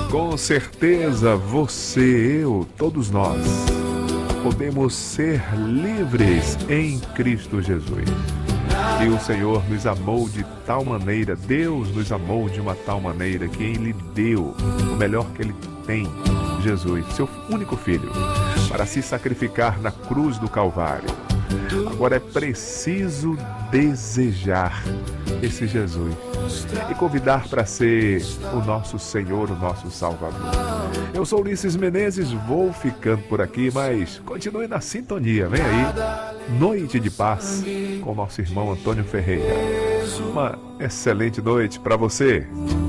Com certeza, você, eu, todos nós, podemos ser livres em Cristo Jesus. E o Senhor nos amou de tal maneira, Deus nos amou de uma tal maneira que Ele deu o melhor que Ele tem, Jesus, seu único Filho, para se sacrificar na cruz do Calvário. Agora é preciso desejar esse Jesus e convidar para ser o nosso Senhor, o nosso Salvador. Eu sou Ulisses Menezes, vou ficando por aqui, mas continue na sintonia. Vem aí, Noite de Paz, com nosso irmão Antônio Ferreira. Uma excelente noite para você.